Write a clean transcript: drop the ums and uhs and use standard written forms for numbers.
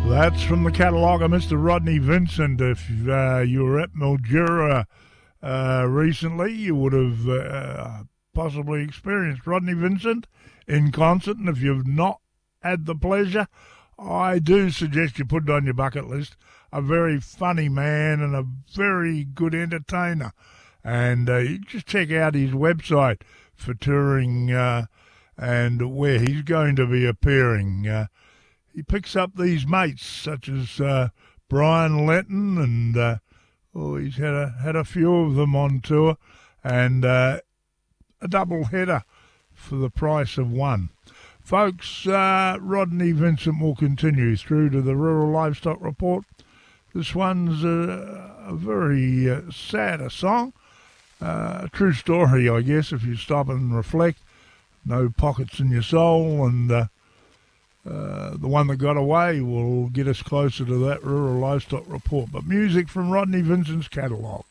That's from the catalogue of Mr. Rodney Vincent. If you were at Mildura recently, you would have possibly experienced Rodney Vincent in concert. And if you've not had the pleasure, I do suggest you put it on your bucket list. A very funny man and a very good entertainer. And you just check out his website for touring and where he's going to be appearing. He picks up these mates such as Brian Letton, and he's had a few of them on tour, and a double header for the price of one. Folks, Rodney Vincent will continue through to the Rural Livestock Report. This one's a very sad song, a true story, I guess, if you stop and reflect. No pockets in your soul, and the one that got away will get us closer to that Rural Livestock Report. But music from Rodney Vincent's catalogue.